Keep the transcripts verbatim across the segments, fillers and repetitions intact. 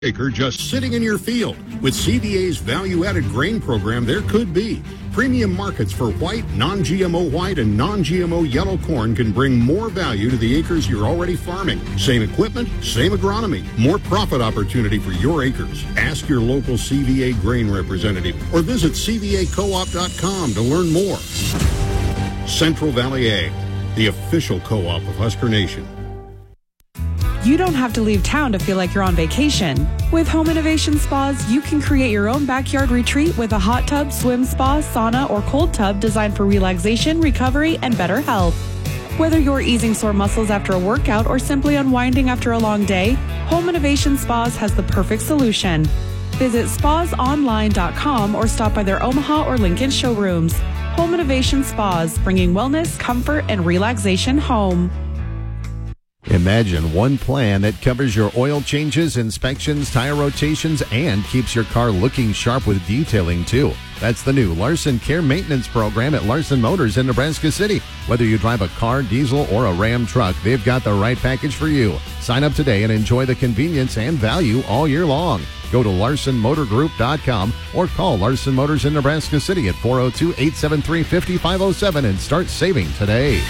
acre just sitting in your field. With C V A's value-added grain program, there could be. Premium markets for white, non-G M O white, and non-G M O yellow corn can bring more value to the acres you're already farming. Same equipment, same agronomy, more profit opportunity for your acres. Ask your local C V A grain representative or visit C V A co op dot com to learn more. Central Valley Ag, the official co-op of Husker Nation. You don't have to leave town to feel like you're on vacation. With Home Innovation Spas, you can create your own backyard retreat with a hot tub, swim spa, sauna, or cold tub designed for relaxation, recovery, and better health. Whether you're easing sore muscles after a workout or simply unwinding after a long day, Home Innovation Spas has the perfect solution. Visit spas online dot com or stop by their Omaha or Lincoln showrooms. Home Innovation Spas, bringing wellness, comfort, and relaxation home. Imagine one plan that covers your oil changes, inspections, tire rotations, and keeps your car looking sharp with detailing, too. That's the new Larson Care Maintenance Program at Larson Motors in Nebraska City. Whether you drive a car, diesel, or a Ram truck, they've got the right package for you. Sign up today and enjoy the convenience and value all year long. Go to larson motor group dot com or call Larson Motors in Nebraska City at four oh two, eight seven three, five five oh seven and start saving today.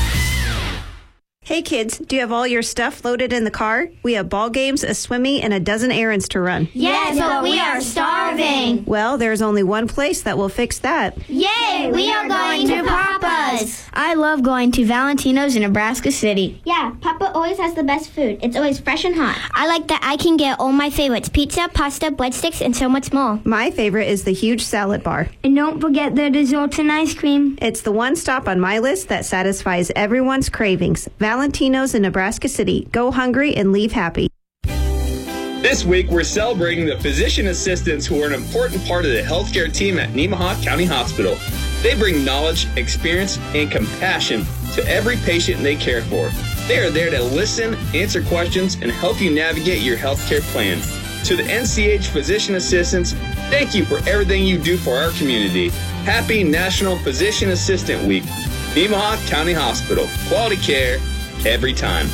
Hey kids, do you have all your stuff loaded in the car? We have ball games, a swimmy, and a dozen errands to run. Yes, but we are starving. Well, there's only one place that will fix that. Yay, we are going to Papa's. I love going to Valentino's in Nebraska City. Yeah, Papa always has the best food. It's always fresh and hot. I like that I can get all my favorites, pizza, pasta, breadsticks, and so much more. My favorite is the huge salad bar. And don't forget the desserts and ice cream. It's the one stop on my list that satisfies everyone's cravings. Valentino's in Nebraska City. Go hungry and leave happy. This week, we're celebrating the physician assistants who are an important part of the healthcare team at Nemaha County Hospital. They bring knowledge, experience, and compassion to every patient they care for. They are there to listen, answer questions, and help you navigate your healthcare plan. To the N C H physician assistants, thank you for everything you do for our community. Happy National Physician Assistant Week. Nemaha County Hospital. Quality care every time.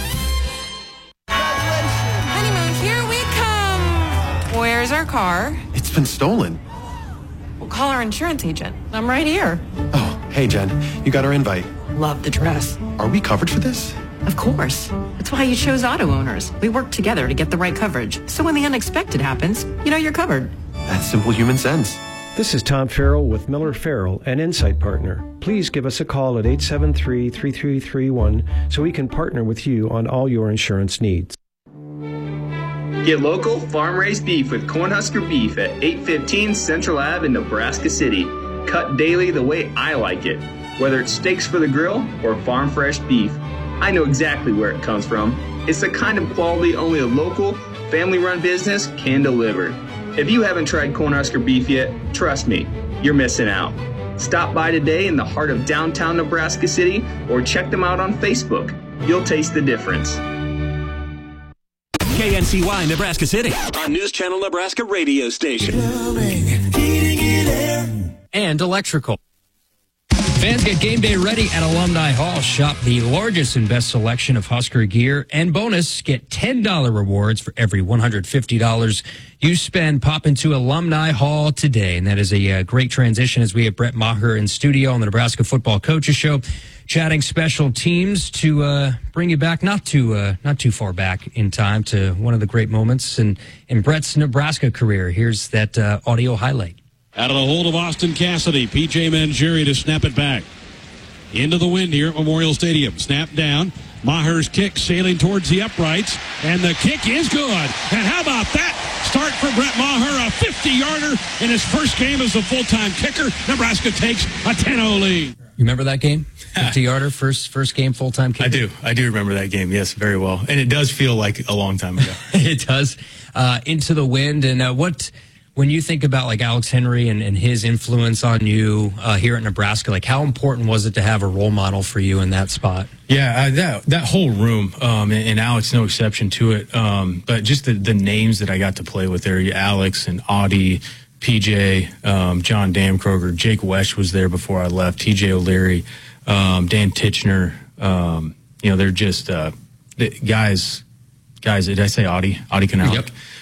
Honeymoon, here we come. Where's our car? It's been stolen. We'll call our insurance agent. I'm right here. Oh, hey, Jen. You got our invite. Love the dress. Are we covered for this? Of course. That's why you chose Auto Owners. We work together to get the right coverage. So when the unexpected happens, you know you're covered. That's simple human sense. This is Tom Farrell with Miller Farrell, an Insight Partner. Please give us a call at eight seven three, three three three one so we can partner with you on all your insurance needs. Get local, farm-raised beef with Cornhusker Beef at eight fifteen Central Avenue in Nebraska City. Cut daily the way I like it. Whether it's steaks for the grill or farm-fresh beef, I know exactly where it comes from. It's the kind of quality only a local, family-run business can deliver. If you haven't tried Cornhusker Beef yet, trust me, you're missing out. Stop by today in the heart of downtown Nebraska City or check them out on Facebook. You'll taste the difference. K N C Y Nebraska City, on News Channel Nebraska radio station. And electrical. Fans get game day ready at Alumni Hall. Shop the largest and best selection of Husker gear. And bonus, get ten dollars rewards for every one hundred fifty dollars you spend. Pop into Alumni Hall today. And that is a uh, great transition as we have Brett Maher in studio on the Nebraska Football Coaches Show, chatting special teams to uh, bring you back not too uh, not too far back in time to one of the great moments in, in Brett's Nebraska career. Here's that uh, audio highlight. Out of the hold of Austin Cassidy, P J Mangieri to snap it back. Into the wind here at Memorial Stadium. Snap down. Maher's kick sailing towards the uprights, and the kick is good. And how about that start for Brett Maher, a fifty-yarder in his first game as a full-time kicker. Nebraska takes a ten oh lead. You remember that game? fifty-yarder, first first game, full-time kicker? I do. I do remember that game, yes, very well. And it does feel like a long time ago. It does. Uh, into the wind. And uh, what... When you think about like Alex Henry and, and his influence on you uh, here at Nebraska, like how important was it to have a role model for you in that spot? Yeah, uh, that that whole room, um, and, and Alex, no exception to it. Um, but just the, the names that I got to play with there, Alex and Audie, P J, um, John Damkroger, Jake Wesch was there before I left, T J O'Leary, um, Dan Titchener. Um, you know, they're just uh, the guys. Guys, did I say Audie? Audie Kanalik. Yep.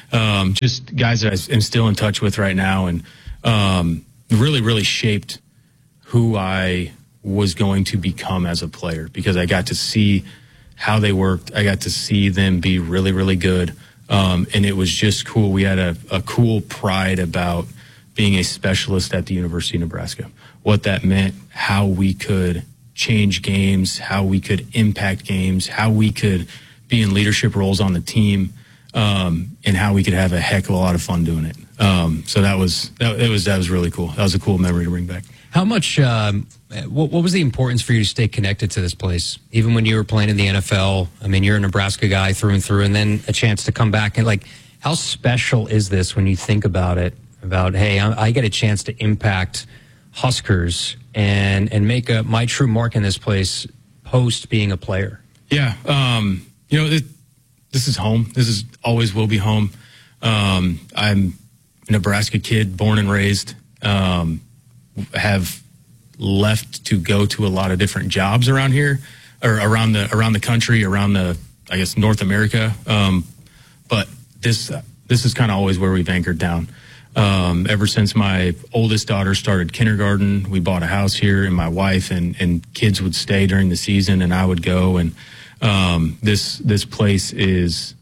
um, just guys that I am still in touch with right now, and um, really, really shaped who I was going to become as a player, because I got to see how they worked. I got to see them be really, really good. Um, and it was just cool. We had a, a cool pride about being a specialist at the University of Nebraska, what that meant, how we could change games, how we could impact games, how we could be in leadership roles on the team, um, and how we could have a heck of a lot of fun doing it. Um, so that was, that, it was, that was really cool. That was a cool memory to bring back. How much, um, what, what was the importance for you to stay connected to this place, even when you were playing in the N F L? I mean, you're a Nebraska guy through and through, and then a chance to come back. And, like, how special is this when you think about it, about, hey, I, I get a chance to impact Huskers and, and make a, my true mark in this place post being a player? Yeah. Um, you know, it, this is home. This is always will be home. Um, I'm a Nebraska kid, born and raised. Um, have left to go to a lot of different jobs around here, or around the around the country, around the, I guess, North America. Um, but this uh, this is kind of always where we've anchored down. Um, ever since my oldest daughter started kindergarten, we bought a house here, and my wife and, and kids would stay during the season, and I would go. And um, this this place is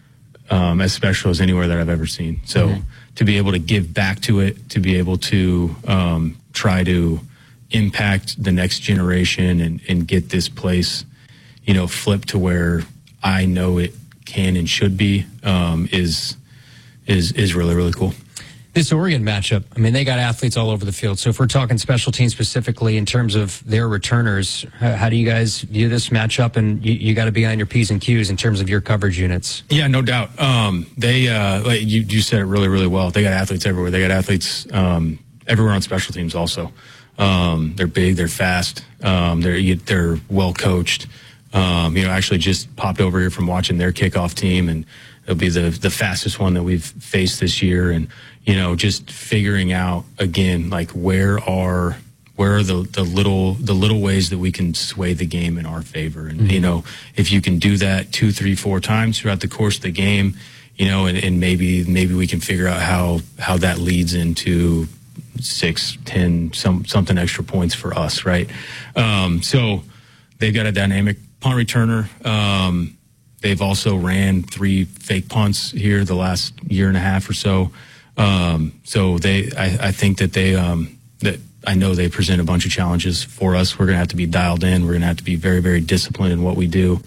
um, as special as anywhere that I've ever seen. So mm-hmm. to be able to give back to it, to be able to um, try to impact the next generation and, and get this place, you know, flipped to where I know it can and should be, um, is is is really, really cool. This Oregon matchup, I mean, they got athletes all over the field. So if we're talking special teams specifically in terms of their returners, how, how do you guys view this matchup? And you, you got to be on your P's and Q's in terms of your coverage units. Yeah, no doubt. Um, they, uh, like you, you said it really, really well. They got athletes everywhere. They got athletes um, everywhere on special teams also. Um, they're big, they're fast, um, they're they're well coached. Um, you know, actually just popped over here from watching their kickoff team, and it'll be the the fastest one that we've faced this year. And you know, just figuring out again, like where are where are the the little the little ways that we can sway the game in our favor. And mm-hmm. you know, if you can do that two, three, four times throughout the course of the game, you know, and, and maybe maybe we can figure out how how that leads into six, ten, some something extra points for us, right? Um, so they've got a dynamic punt returner. Um, they've also ran three fake punts here the last year and a half or so. Um, so they, I, I think that they, um, that I know they present a bunch of challenges for us. We're going to have to be dialed in. We're going to have to be very, very disciplined in what we do.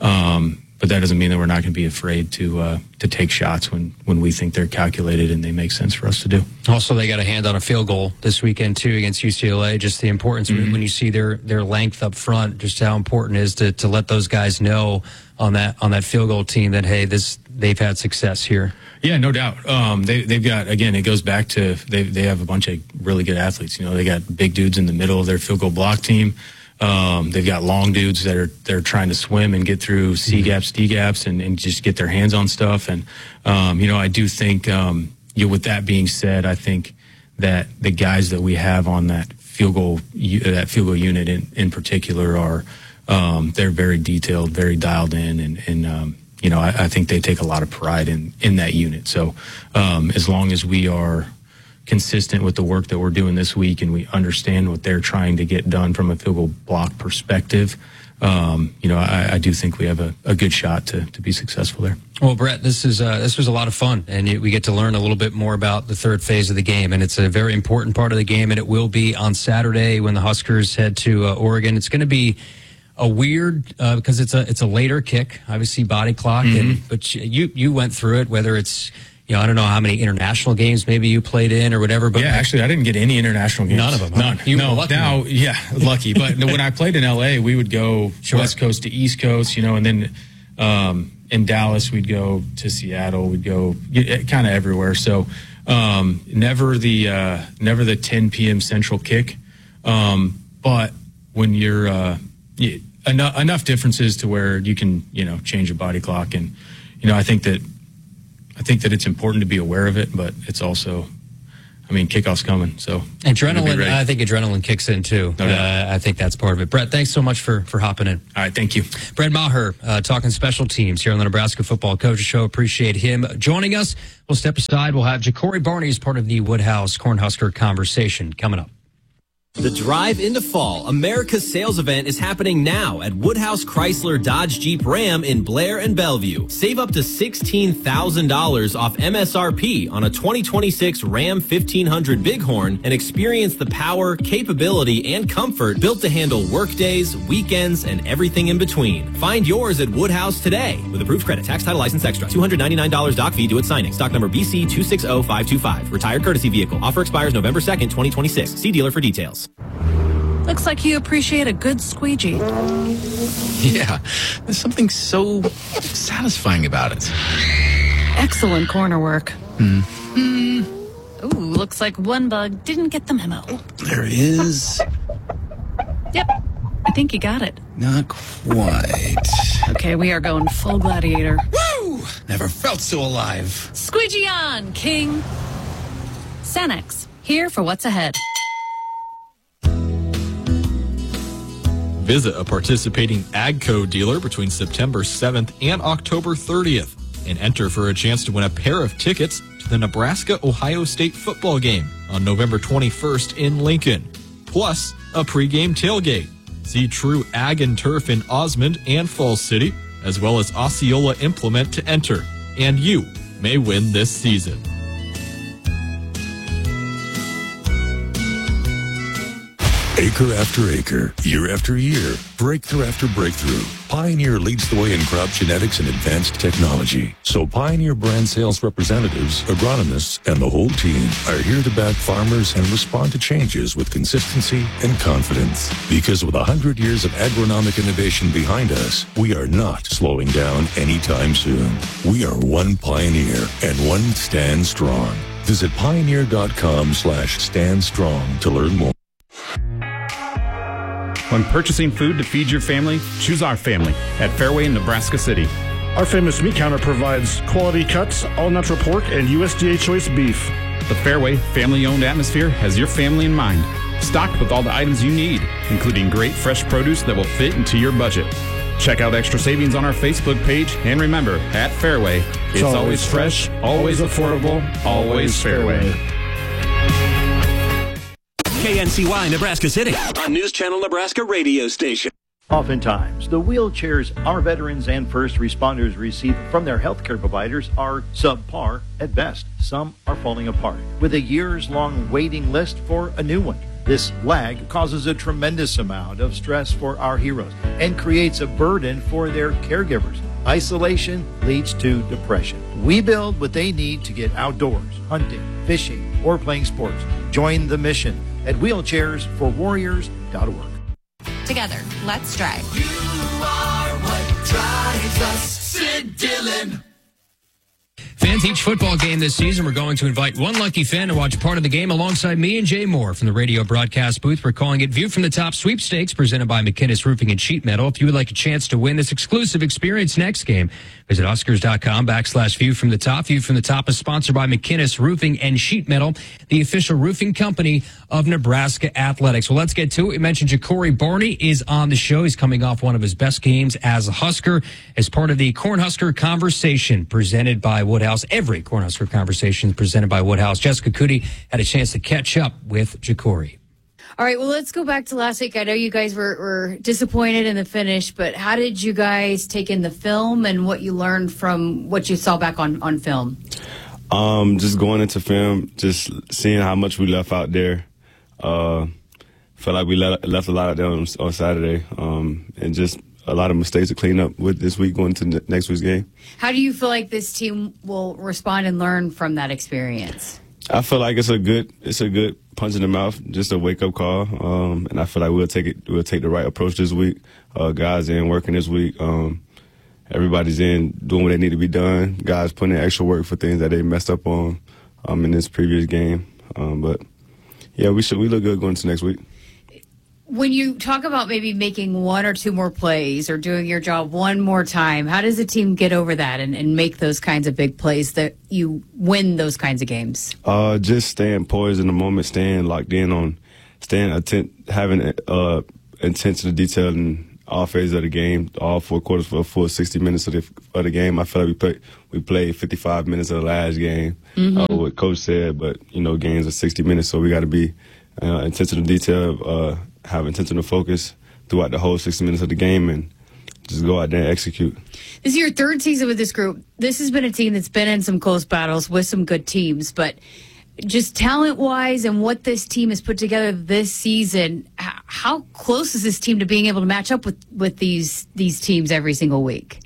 Um, But that doesn't mean that we're not going to be afraid to uh, to take shots when, when we think they're calculated and they make sense for us to do. Also, they got a hand on a field goal this weekend, too, against U C L A. Just the importance mm-hmm. when you see their, their length up front, just how important it is to, to let those guys know on that on that field goal team that, hey, this they've had success here. Yeah, no doubt. Um, they, they've got, again, it goes back to they they have a bunch of really good athletes. You know, they got big dudes in the middle of their field goal block team. Um, they've got long dudes that are they're trying to swim and get through C gaps, D gaps, and, and just get their hands on stuff. And um, you know, I do think, um, you know, with that being said, I think that the guys that we have on that field goal that field goal unit in, in particular are um, they're very detailed, very dialed in, and, and um, you know, I, I think they take a lot of pride in in that unit. So um, as long as we are consistent with the work that we're doing this week, and we understand what they're trying to get done from a field goal block perspective, um, you know, I, I do think we have a, a good shot to, to be successful there. Well, Brett, this is uh, this was a lot of fun, and we get to learn a little bit more about the third phase of the game, and it's a very important part of the game, and it will be on Saturday when the Huskers head to uh, Oregon. It's going to be a weird uh, because it's a it's a later kick, obviously body clock, mm-hmm. and but you you went through it, whether it's, you know, I don't know how many international games maybe you played in or whatever. But yeah, actually, I didn't get any international games. None of them. Huh? None. You no. were lucky. Now, yeah, lucky. But when I played in L A, we would go sure. West Coast to East Coast, you know, and then um, in Dallas, we'd go to Seattle. We'd go kind of everywhere. So um, never the uh, never the ten p.m. Central kick. Um, but when you're uh, you, enough, enough differences to where you can, you know, change a body clock. And, you know, I think that I think that it's important to be aware of it, but it's also, I mean, kickoff's coming, so adrenaline. I think adrenaline kicks in too. Okay. Uh, I think that's part of it. Brett, thanks so much for for hopping in. All right, thank you. Brett Maher, uh, talking special teams here on the Nebraska Football Coaches Show. Appreciate him joining us. We'll step aside. We'll have Ja'Cory Barney as part of the Woodhouse Cornhusker conversation coming up. The Drive into Fall, America's sales event, is happening now at Woodhouse Chrysler Dodge Jeep Ram in Blair and Bellevue. Save up to sixteen thousand dollars off M S R P on a twenty twenty-six Ram fifteen hundred Bighorn and experience the power, capability, and comfort built to handle workdays, weekends, and everything in between. Find yours at Woodhouse today with approved credit, tax, title, license extra, two hundred ninety-nine dollars doc fee due at signing. Stock number B C two six zero five two five. Retired courtesy vehicle. Offer expires November second, twenty twenty-six. See dealer for details. Looks like you appreciate a good squeegee. Yeah, there's something so satisfying about it. Excellent corner work. Hmm. Mm. Ooh, looks like one bug didn't get the memo. There is. Yep, I think you got it. Not quite. Okay, we are going full gladiator. Woo! Never felt so alive. Squeegee on, King. Sanex, here for what's ahead. Visit a participating AGCO dealer between September seventh and October thirtieth and enter for a chance to win a pair of tickets to the Nebraska-Ohio State football game on November twenty-first in Lincoln, plus a pregame tailgate. See True Ag and Turf in Osmond and Falls City, as well as Osceola Implement to enter, and you may win this season. Acre after acre, year after year, breakthrough after breakthrough, Pioneer leads the way in crop genetics and advanced technology. So Pioneer brand sales representatives, agronomists, and the whole team are here to back farmers and respond to changes with consistency and confidence. Because with one hundred years of agronomic innovation behind us, we are not slowing down anytime soon. We are one Pioneer and one Stand Strong. Visit pioneer.com slash stand strong to learn more. When purchasing food to feed your family, choose our family at Fairway in Nebraska City. Our famous meat counter provides quality cuts, all-natural pork, and U S D A choice beef. The Fairway family-owned atmosphere has your family in mind, stocked with all the items you need, including great fresh produce that will fit into your budget. Check out extra savings on our Facebook page, and remember, at Fairway, it's, it's always, always fresh, always affordable, always Fairway. K N C Y Nebraska City, a News Channel Nebraska radio station. Oftentimes, the wheelchairs our veterans and first responders receive from their healthcare providers are subpar at best. Some are falling apart, with a years-long waiting list for a new one. This lag causes a tremendous amount of stress for our heroes and creates a burden for their caregivers. Isolation leads to depression. We build what they need to get outdoors, hunting, fishing, or playing sports. Join the mission at wheelchairs for warriors dot org. Together, let's drive. You are what drives us, Sid Dillon. Fans, each football game this season, we're going to invite one lucky fan to watch part of the game alongside me and Jay Moore from the radio broadcast booth. We're calling it View from the Top Sweepstakes, presented by McKinnis Roofing and Sheet Metal. If you would like a chance to win this exclusive experience next game, visit Huskers.com backslash View from the Top. View from the Top is sponsored by McKinnis Roofing and Sheet Metal, the official roofing company of Nebraska Athletics. Well, let's get to it. We mentioned Ja'Cory Barney is on the show. He's coming off one of his best games as a Husker as part of the Cornhusker Conversation presented by Woodhouse. Every Cornhusker Conversation is presented by Woodhouse. Jessica Cootie had a chance to catch up with Ja'Cory. All right, well, let's go back to last week. I know you guys were, were disappointed in the finish, but how did you guys take in the film and what you learned from what you saw back on, on film? Um, just going into film, just seeing how much we left out there. Uh, felt like we let, left a lot out there on, on Saturday, um, and just a lot of mistakes to clean up with this week going to next week's game. How do you feel like this team will respond and learn from that experience? I feel like it's a good, it's a good punch in the mouth, just a wake up call, um, and I feel like we'll take it, we'll take the right approach this week. Uh, guys in working this week, um, everybody's in doing what they need to be done. Guys putting in extra work for things that they messed up on um, in this previous game, um, but yeah, we should we look good going to next week. when you talk about maybe making one or two more plays or doing your job one more time, how does the team get over that and, and make those kinds of big plays that you win those kinds of games? Uh, just staying poised in the moment, staying locked in on, staying attent, having uh, attention to detail in all phases of the game, all four quarters for a full sixty minutes of the, of the game. I feel like we play, we played fifty-five minutes of the last game, mm-hmm. uh, what Coach said, but, you know, games are sixty minutes, so we got to be uh, attention to detail, uh, have intentional focus throughout the whole sixty minutes of the game and just go out there and execute. This is your third season with this group. This has been a team that's been in some close battles with some good teams, but just talent-wise and what this team has put together this season, how close is this team to being able to match up with, with these these teams every single week?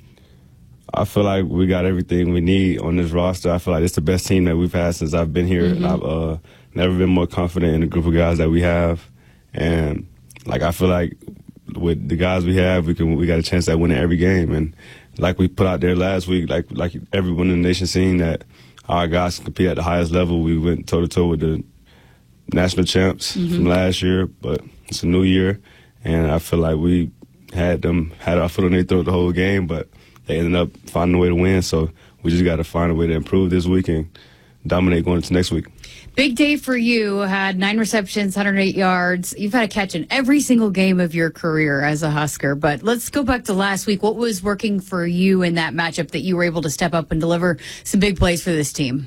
I feel like we got everything we need on this roster. I feel like it's the best team that we've had since I've been here, mm-hmm. and I've uh, never been more confident in the group of guys that we have. And like I feel like with the guys we have, we can we got a chance at winning every game. And like we put out there last week, like like everyone in the nation seen that our guys can compete at the highest level. We went toe to toe with the national champs mm-hmm. from last year, but it's a new year, and I feel like we had them had our foot on their throat the whole game, but they ended up finding a way to win. So we just got to find a way to improve this week and dominate going into next week. Big day for you. Had nine receptions, one hundred eight yards. You've had a catch in every single game of your career as a Husker. But let's go back to last week. What was working for you in that matchup that you were able to step up and deliver some big plays for this team?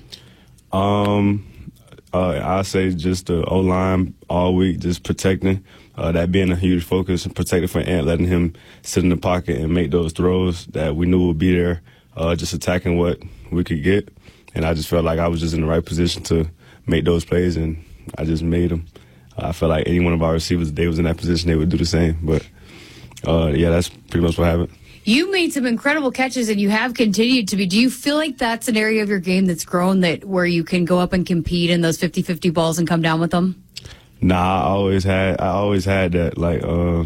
Um, uh, I say just the O-line all week, just protecting. Uh, that being a huge focus, and protecting for Ant, letting him sit in the pocket and make those throws that we knew would be there, uh, just attacking what we could get. And I just felt like I was just in the right position to make those plays, and I just made them. Uh, I felt like any one of our receivers, if they was in that position, they would do the same. But, uh, yeah, that's pretty much what happened. You made some incredible catches, and you have continued to be. Do you feel like that's an area of your game that's grown, that where you can go up and compete in those fifty-fifty balls and come down with them? Nah, I always had I always had that. Like, uh,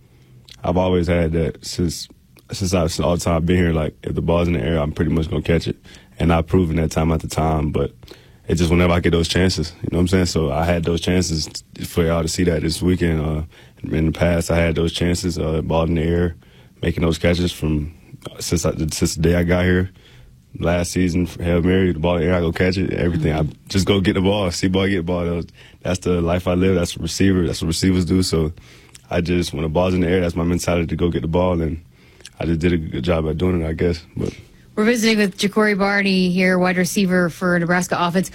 I've always had that since since I all the time I've been here. Like, if the ball's in the air, I'm pretty much going to catch it. And I've proven that time after time, but it's just whenever I get those chances, you know what I'm saying? So I had those chances for y'all to see that this weekend. Uh, in the past, I had those chances, uh, ball in the air, making those catches from uh, since I, since the day I got here. Last season, Hail Mary, the ball in the air, I go catch it, everything. Mm-hmm. I just go get the ball, see ball, get the ball. That's the life I live. That's a receiver. That's what receivers do. So I just, when the ball's in the air, that's my mentality to go get the ball, and I just did a good job at doing it, I guess. But we're visiting with Ja'Cory Barney here, wide receiver for Nebraska offense.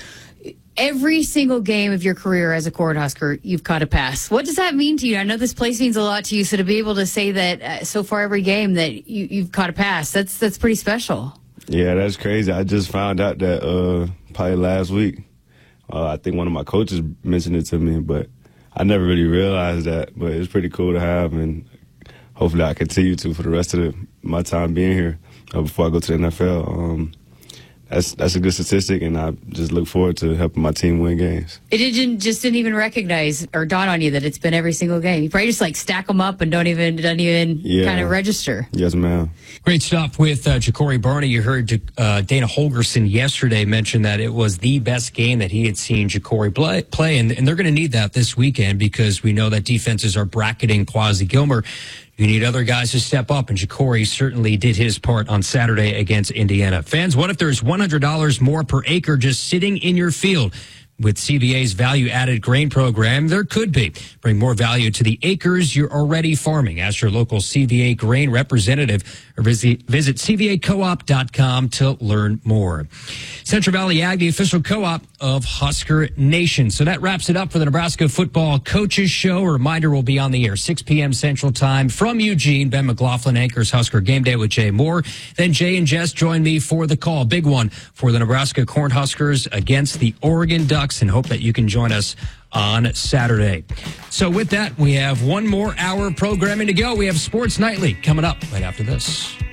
Every single game of your career as a Cornhusker, you've caught a pass. What does that mean to you? I know this place means a lot to you, so to be able to say that uh, so far every game that you, you've caught a pass, that's that's pretty special. Yeah, that's crazy. I just found out that uh, probably last week. Uh, I think one of my coaches mentioned it to me, but I never really realized that. But it's pretty cool to have, and hopefully I continue to for the rest of the, my time being here uh, before I go to the N F L. Um, that's that's a good statistic, and I just look forward to helping my team win games. It didn't just didn't even recognize or dawn on you that it's been every single game. You probably just like stack them up and don't even don't even yeah. kind of register. Yes, ma'am. Great stuff with uh, Ja'Cory Barney. You heard uh, Dana Holgorsen yesterday mention that it was the best game that he had seen Ja'Cory play, play and, and they're going to need that this weekend because we know that defenses are bracketing Quasi Gilmer. You need other guys to step up, and Ja'Cory certainly did his part on Saturday against Indiana. Fans, what if there's one hundred dollars more per acre just sitting in your field? With C V A's value-added grain program, there could be. Bring more value to the acres you're already farming. Ask your local C V A grain representative or visit, visit C V A co op dot com to learn more. Central Valley Ag, the official co-op of Husker Nation. So that wraps it up for the Nebraska Football Coaches Show. A reminder, will be on the air six p.m. Central Time from Eugene. Ben McLaughlin anchors Husker Game Day with Jay Moore. Then Jay and Jess join me for the call. Big one for the Nebraska Cornhuskers against the Oregon Ducks, and hope that you can join us on Saturday. So with that, we have one more hour of programming to go. We have Sports Nightly coming up right after this.